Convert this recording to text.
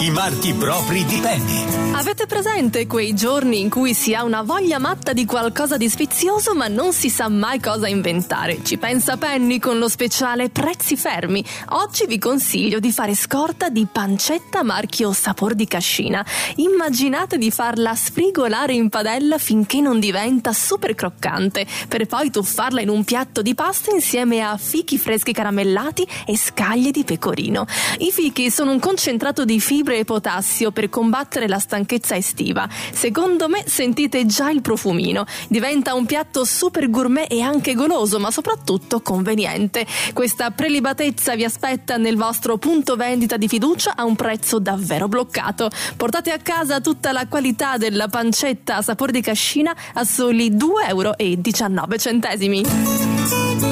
i marchi propri di Penny. Avete presente quei giorni in cui si ha una voglia matta di qualcosa di sfizioso ma non si sa mai cosa inventare? Ci pensa Penny con lo speciale Prezzi Fermi. Oggi vi consiglio di fare scorta di pancetta marchio Sapor di Cascina. Immaginate di farla sfrigolare in padella finché non diventa super croccante, per poi tuffarla in un piatto di pasta insieme a fichi freschi caramellati e scaglie di pecorino. I fichi sono un concentrato di fibre e potassio per combattere la stanchezza estiva. Secondo me sentite già il profumino. Diventa un piatto super gourmet e anche goloso, ma soprattutto conveniente. Questa prelibatezza vi aspetta nel vostro punto vendita di fiducia a un prezzo davvero bloccato. Portate a casa tutta la qualità della pancetta a Sapor di Cascina a soli 2,19 euro.